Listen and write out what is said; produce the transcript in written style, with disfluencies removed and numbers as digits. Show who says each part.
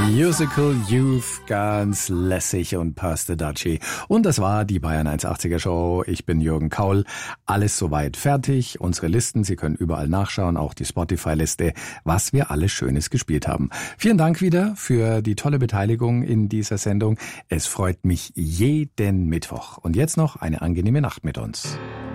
Speaker 1: Musical Youth, ganz lässig und passte Daci. Und das war die Bayern 180er Show. Ich bin Jürgen Kaul. Alles soweit fertig. Unsere Listen, Sie können überall nachschauen, auch die Spotify-Liste, was wir alles Schönes gespielt haben. Vielen Dank wieder für die tolle Beteiligung in dieser Sendung. Es freut mich jeden Mittwoch. Und jetzt noch eine angenehme Nacht mit uns.